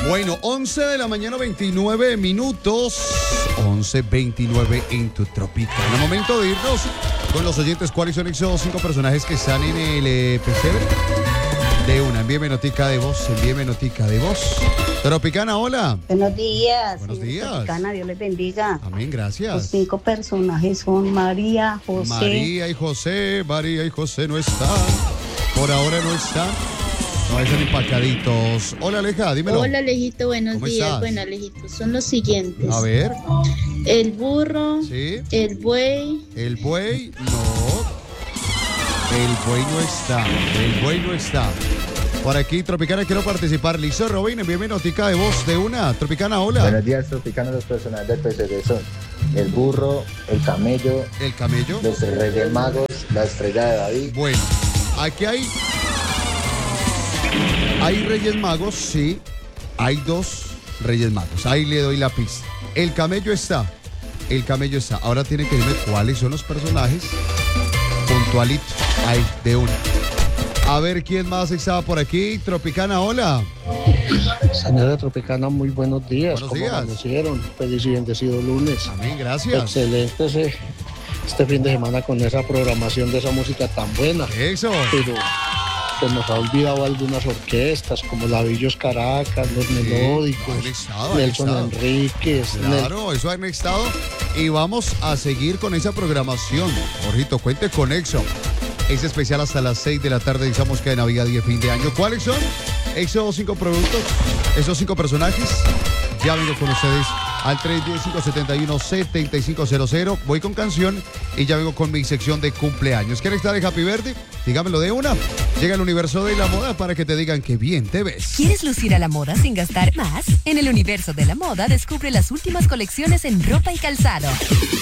Bueno, 11 de la mañana, 29 minutos. 11:29 en tu Tropicana. Momento de irnos con los oyentes. ¿Cuáles son esos 5 personajes que están en el pesebre? De una, envíeme notica de voz, Tropicana, hola. Buenos días. Buenos días. Tropicana, Dios les bendiga. Amén, gracias. Los 5 personajes son María, José. María y José no están. Por ahora no están. No, están empacaditos. Hola, Aleja, dímelo. Hola, Alejito, buenos ¿Cómo días. estás? Bueno, Alejito, son los siguientes. A ver. El burro, Sí. el buey, El buey, no. El buey no está. Por aquí, Tropicana, quiero participar. Listo, Robin, envíame notica de voz de una. Tropicana, hola. Buenos días, Tropicana. Los personajes del PCD son el burro, el camello, El camello. los Reyes Magos, la estrella de David. Bueno, aquí hay Reyes Magos, sí. Hay 2 Reyes Magos. Ahí le doy la pista. El camello está. Ahora tiene que decirme cuáles son los personajes. Puntualito. Ahí, de una. A ver quién más estaba por aquí. Tropicana, hola. Señora Tropicana, muy buenos días. Buenos ¿Cómo días. amanecieron? Feliz y bendecido lunes. Amén, gracias. Excelente este fin de semana con esa programación de esa música tan buena. Eso. Pero se nos ha olvidado algunas orquestas como Lavillos Caracas, Los Melódicos, han estado. Nelson Enríquez. Claro, eso han estado. Y vamos a seguir con esa programación. Jorgito, cuente con Exo. Es especial hasta las 6 de la tarde. Digamos que de Navidad y de fin de año. ¿Cuáles son esos 5 productos? Esos 5 personajes. Ya vengo con ustedes al 310-571-7500. Voy con canción y ya vengo con mi sección de cumpleaños. ¿Quieren estar de Happy Birthday? Dígamelo de una. Llega el universo de la moda para que te digan que bien te ves. ¿Quieres lucir a la moda sin gastar más? En el universo de la moda descubre las últimas colecciones en ropa y calzado.